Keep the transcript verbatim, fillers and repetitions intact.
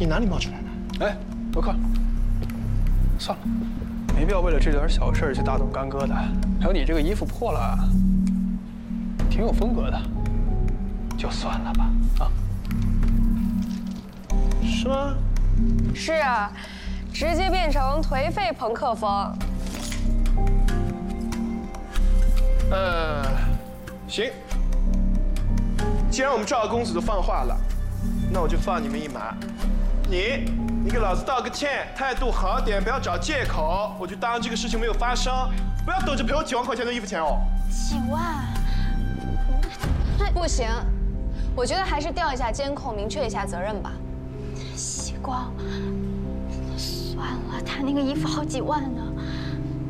你哪里冒出来的？ 哎，游客，算了，没必要为了这点小事去大动干戈的。还有你这个衣服破了，挺有风格的，就算了吧。啊？ 是吗？ 是啊，直接变成颓废朋克风。 呃，行。既然我们赵公子都放话了，那我就放你们一马。你，你给老子道个歉，态度好点，不要找借口。我就当这个事情没有发生，不要等着赔我几万块钱的衣服钱哦。 几万？ 不行，我觉得还是调一下监控，明确一下责任吧。 喜光，算了，他那个衣服好几万呢。